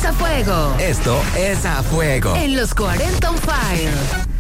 a fuego. Esto es A Fuego. En los 40 on Fire.